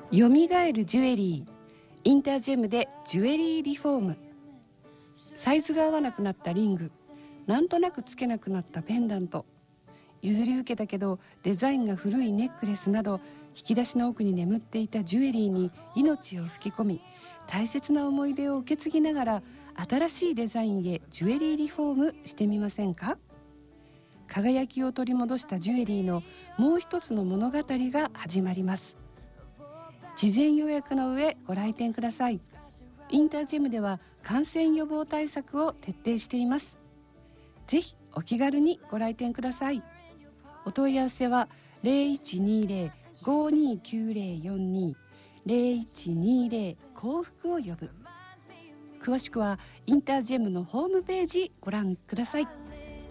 よみがえるジュエリー、インタージェムでジュエリーリフォーム。サイズが合わなくなったリング、なんとなくつけなくなったペンダント、譲り受けたけどデザインが古いネックレスなど、引き出しの奥に眠っていたジュエリーに命を吹き込み、大切な思い出を受け継ぎながら新しいデザインへジュエリーリフォームしてみませんか。輝きを取り戻したジュエリーのもう一つの物語が始まります。事前予約の上ご来店ください。インタージェムでは感染予防対策を徹底しています。ぜひお気軽にご来店ください。お問い合わせは 0120-529042 0120幸福を呼ぶ。詳しくはインタージェムのホームページご覧ください。